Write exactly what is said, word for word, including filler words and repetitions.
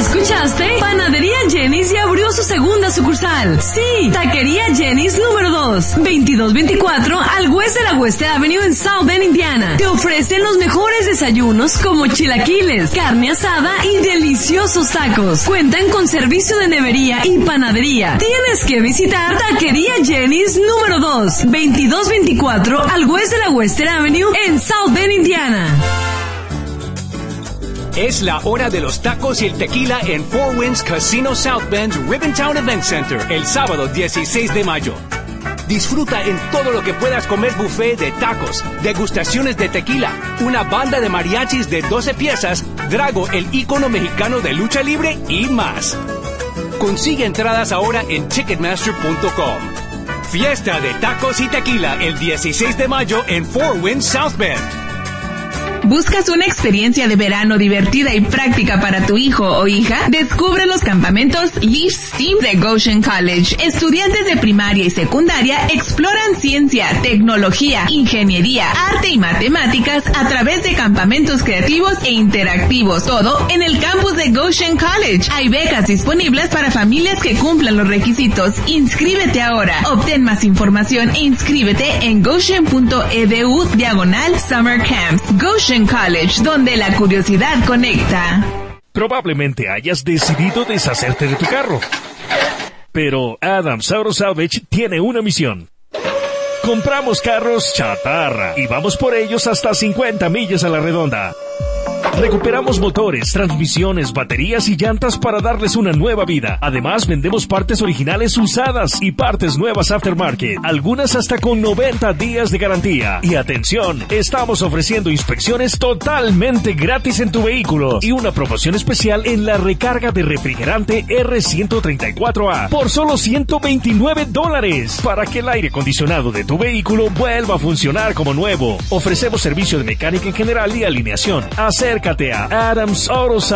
escuchaste? Panadería Jenny's ya abrió su segunda sucursal. Sí, Taquería Jenny's número dos, veintidós veinticuatro al West de la West Avenue en South Bend, Indiana. Te ofrecen los mejores desayunos como chilaquiles, carne asada y deliciosos tacos. Cuentan con servicio de nevería y panadería. Tienes que visitar Taquería Jenny's número dos, veintidós veinticuatro al West de la Western Avenue en South Bend, Indiana. Es la hora de los tacos y el tequila en Four Winds Casino South Bend Ribbontown Event Center el sábado dieciséis de mayo. Disfruta en todo lo que puedas comer buffet de tacos, degustaciones de tequila, una banda de mariachis de doce piezas, Drago, el ícono mexicano de lucha libre y más. Consigue entradas ahora en ticketmaster punto com. Fiesta de tacos y tequila el dieciséis de mayo en Four Winds South Bend. ¿Buscas una experiencia de verano divertida y práctica para tu hijo o hija? Descubre los campamentos Leaf Steam de Goshen College. Estudiantes de primaria y secundaria exploran ciencia, tecnología, ingeniería, arte y matemáticas a través de campamentos creativos e interactivos. Todo en el campus de Goshen College. Hay becas disponibles para familias que cumplan los requisitos. Inscríbete ahora. Obtén más información e inscríbete en goshen.edu diagonal Summer Camps. Goshen College, donde la curiosidad conecta. Probablemente hayas decidido deshacerte de tu carro. Pero Adams Auto Salvage tiene una misión. Compramos carros chatarra y vamos por ellos hasta cincuenta millas a la redonda. Recuperamos motores, transmisiones, baterías y llantas para darles una nueva vida. Además, vendemos partes originales usadas y partes nuevas aftermarket, algunas hasta con noventa días de garantía. Y atención, estamos ofreciendo inspecciones totalmente gratis en tu vehículo y una promoción especial en la recarga de refrigerante R ciento treinta y cuatro A por solo ciento veintinueve dólares para que el aire acondicionado de tu vehículo vuelva a funcionar como nuevo. Ofrecemos servicio de mecánica en general y alineación. Acércate a Adams Auto Salvage